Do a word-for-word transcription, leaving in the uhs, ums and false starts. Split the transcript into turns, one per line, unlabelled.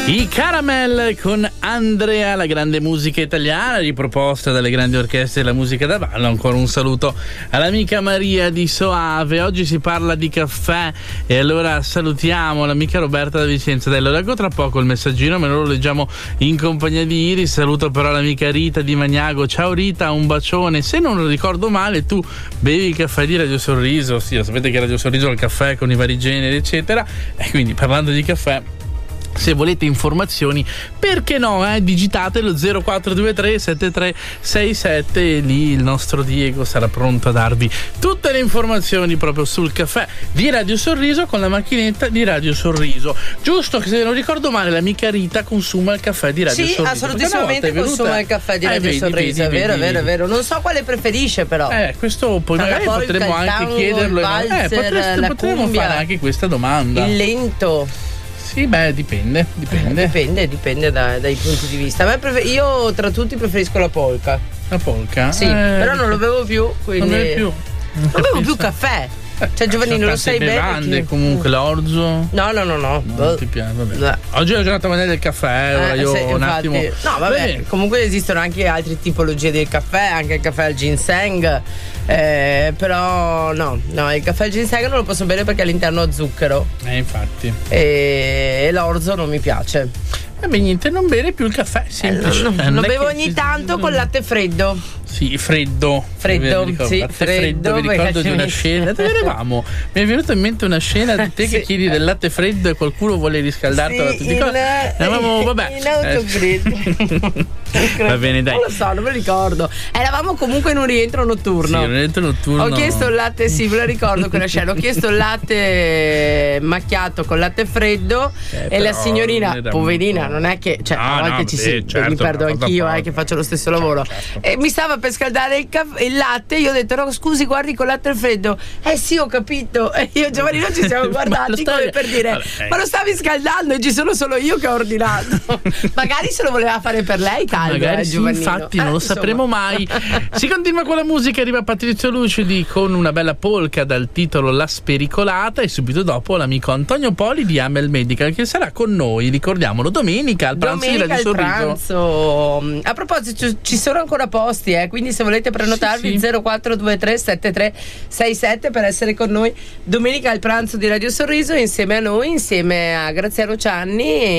I Caramel con Andrea, la grande musica italiana riproposta dalle grandi orchestre della musica da ballo. Ancora un saluto all'amica Maria di Soave. Oggi si parla di caffè e allora salutiamo l'amica Roberta da Vicenza. Dai, lo leggo tra poco il messaggino, me lo leggiamo in compagnia di Iris. Saluto però l'amica Rita di Magnago. Ciao Rita, un bacione. Se non ricordo male, tu bevi il caffè di Radio Sorriso. Sì, lo sapete che Radio Sorriso ha il caffè con i vari generi eccetera, e quindi parlando di caffè, se volete informazioni, perché no, eh, digitate lo zero quattro due tre sette tre sei sette e lì il nostro Diego sarà pronto a darvi tutte le informazioni proprio sul caffè di Radio Sorriso con la macchinetta di Radio Sorriso. Giusto che se non ricordo male l'amica Rita consuma il caffè di Radio
sì,
Sorriso.
Sì, assolutissimamente consuma il caffè di Radio eh, Sorriso, è vero, è vero, è vero. Non so quale preferisce però.
Eh, questo poi magari potremmo anche tango, chiederlo.
Valzer,
eh, potreste, potremmo
cumbia,
fare anche questa domanda.
Il lento.
Sì, beh, dipende, dipende.
Dipende, dipende da, dai punti di vista. Ma prefer- io tra tutti preferisco la polka.
La polka?
Sì,
eh,
però non lo bevo più, quindi.
Non bevo più.
Non, non bevo più caffè. Cioè Giovannino, lo sai bene
che... comunque l'orzo.
No, no, no, no.
Non ti piace, vabbè. No. Oggi è la giornata mondiale del caffè, ora
eh,
io
se,
un
infatti,
attimo.
No, vabbè, bene. Comunque esistono anche altre tipologie del caffè, anche il caffè al ginseng. Eh, però no, no, il caffè al ginseng non lo posso bere perché all'interno ha zucchero.
Eh, infatti.
E, e l'orzo non mi piace.
E beh, niente, non bere più il caffè, semplice.
Eh, no, no, lo bevo ogni tanto con latte freddo.
Sì, freddo.
Freddo,
ricordo,
sì,
latte
freddo.
freddo. Mi ricordo di una scena. Dove eravamo? Mi è venuta in mente una scena di te che sì. chiedi del latte freddo e qualcuno vuole riscaldartelo.
Sì, in,
eravamo, vabbè.
In autogrid.
Va bene, dai.
Non lo so, non me lo ricordo. Eravamo comunque in un rientro notturno.
Sì, un rientro notturno.
Ho chiesto il latte, sì, ve lo ricordo quella scena. Ho chiesto il latte macchiato con latte freddo eh, e la signorina, poverina, molto... non è che, cioè,
ah,
a volte
no,
ci
sì,
si
certo,
mi perdo anch'io, eh, che faccio lo stesso lavoro.
Certo.
E mi stava per scaldare il, caff- il latte. Io ho detto, no, scusi, guardi con latte freddo. Eh sì, ho capito. E io e Giovanni non ci siamo guardati come per dire, vabbè, ma lo stavi scaldando e ci sono solo io che ho ordinato. Magari se lo voleva fare per lei caldo,
magari
eh,
sì, infatti non eh, lo insomma. sapremo mai. Si continua con la musica, arriva Patrizio Lucidi con una bella polka dal titolo La Spericolata e subito dopo l'amico Antonio Poli di Amel Medical che sarà con noi, ricordiamolo, domenica al pranzo
domenica
di Radio Sorriso.
Pranzo. A proposito, ci sono ancora posti, eh, quindi se volete prenotarvi sì, sì. zero quattro due tre sette tre sei sette per essere con noi domenica al pranzo di Radio Sorriso insieme a noi, insieme a Graziano Cianni.